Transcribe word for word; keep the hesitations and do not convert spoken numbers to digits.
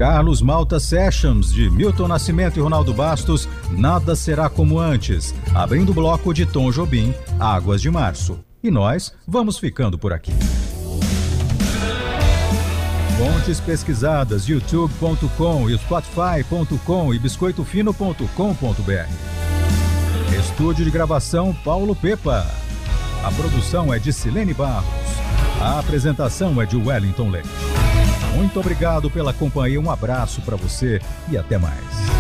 Carlos Malta Sessions, de Milton Nascimento e Ronaldo Bastos, Nada Será Como Antes. Abrindo o bloco de Tom Jobim, Águas de Março. E nós vamos ficando por aqui. Fontes pesquisadas, youtube ponto com, spotify ponto com e biscoito fino ponto com ponto br. Estúdio de gravação Paulo Pepa. A produção é de Silene Barros. A apresentação é de Wellington Leite. Muito obrigado pela companhia, um abraço para você e até mais.